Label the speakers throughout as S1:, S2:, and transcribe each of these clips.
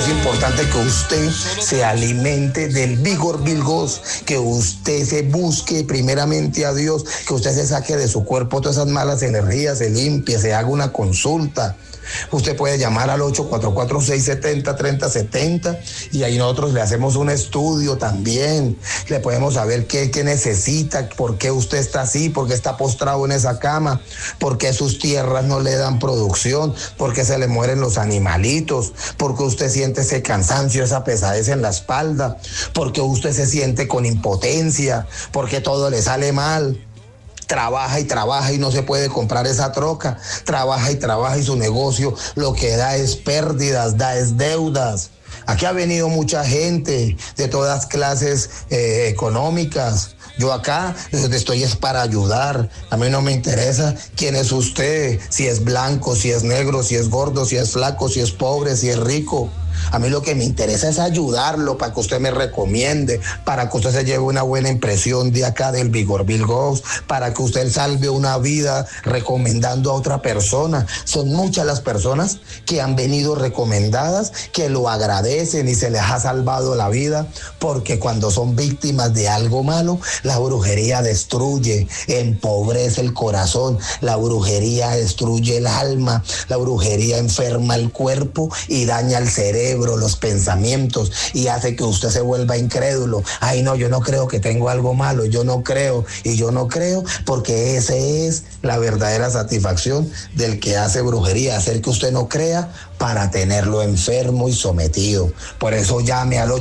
S1: es importante que usted se alimente del Vigor Bilgos, que usted se busque primeramente a Dios, que usted se saque de su cuerpo todas esas malas energías, se limpie, se haga una consulta. Usted puede llamar al 844-670-3070 y ahí nosotros le hacemos un estudio también. Le podemos saber qué necesita, por qué usted está así, por qué está postrado en esa cama, por qué sus tierras no le dan producción, por qué se le mueren los animalitos, por qué usted siente ese cansancio, esa pesadez en la espalda, por qué usted se siente con impotencia, por qué todo le sale mal. Trabaja y no se puede comprar esa troca, trabaja y su negocio lo que da es pérdidas, da es deudas. Aquí ha venido mucha gente de todas clases económicas. Yo acá estoy es para ayudar. A mí no me interesa quién es usted, si es blanco, si es negro, si es gordo, si es flaco, si es pobre, si es rico. A mí lo que me interesa es ayudarlo para que usted me recomiende, para que usted se lleve una buena impresión de acá del Vigor Bilgos, para que usted salve una vida recomendando a otra persona. Son muchas las personas que han venido recomendadas, que lo agradecen y se les ha salvado la vida, porque cuando son víctimas de algo malo, la brujería destruye, empobrece el corazón, la brujería destruye el alma, la brujería enferma el cuerpo y daña el cerebro, los pensamientos, y hace que usted se vuelva incrédulo. Ay, no, yo no creo que tengo algo malo, yo no creo, porque esa es la verdadera satisfacción del que hace brujería, hacer que usted no crea para tenerlo enfermo y sometido. Por eso llame al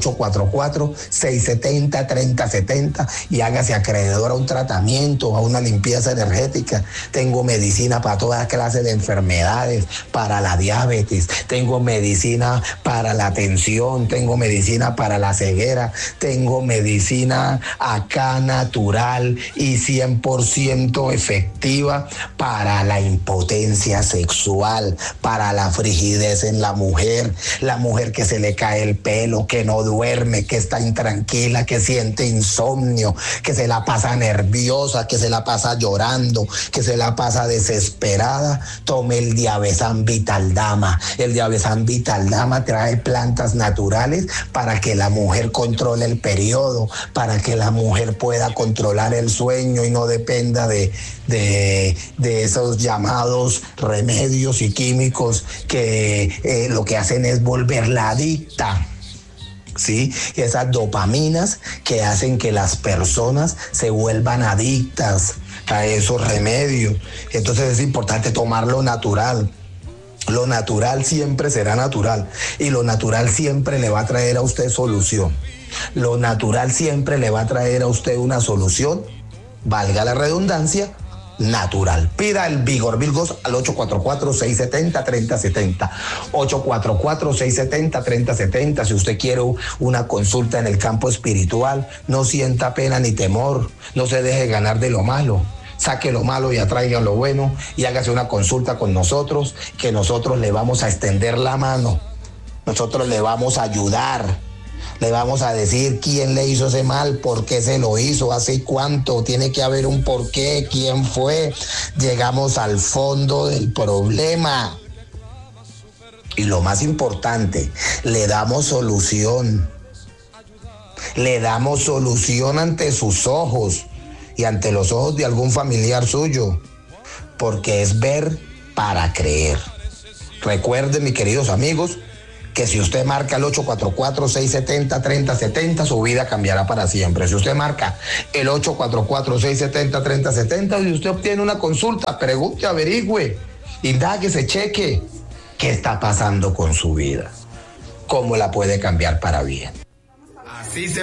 S1: 844-670-3070 y hágase acreedor a un tratamiento, a una limpieza energética. Tengo medicina para toda clase de enfermedades, para la diabetes, tengo medicina para la tensión, tengo medicina para la ceguera, tengo medicina acá natural y 100% efectiva para la impotencia sexual, para la frigidez en la mujer que se le cae el pelo, que no duerme, que está intranquila, que siente insomnio, que se la pasa nerviosa, que se la pasa llorando, que se la pasa desesperada. Tome el Diabesan Vitaldama. El Diabesan Vitaldama trae plantas naturales para que la mujer controle el periodo, para que la mujer pueda controlar el sueño y no dependa de esos llamados remedios y químicos que lo que hacen es volverla adicta. ¿Sí? Esas dopaminas que hacen que las personas se vuelvan adictas a esos remedios. Entonces es importante tomar lo natural. Lo natural siempre será natural y lo natural siempre le va a traer a usted solución. Lo natural siempre le va a traer a usted una solución, valga la redundancia, natural. Pida el Vigor Bilgos al 844-670-3070. 844-670-3070. Si usted quiere una consulta en el campo espiritual, no sienta pena ni temor, no se deje ganar de lo malo. Saque lo malo y atraiga lo bueno y hágase una consulta con nosotros, que nosotros le vamos a extender la mano, nosotros le vamos a ayudar. Le vamos a decir quién le hizo ese mal, por qué se lo hizo, hace cuánto, tiene que haber un porqué, quién fue. Llegamos al fondo del problema. Y lo más importante, le damos solución. Le damos solución ante sus ojos y ante los ojos de algún familiar suyo, porque es ver para creer. Recuerden, mis queridos amigos, que si usted marca el 844-670-3070, su vida cambiará para siempre. Si usted marca el 844-670-3070 y usted obtiene una consulta, pregunte, averigüe, indague, se cheque qué está pasando con su vida, cómo la puede cambiar para bien. Así se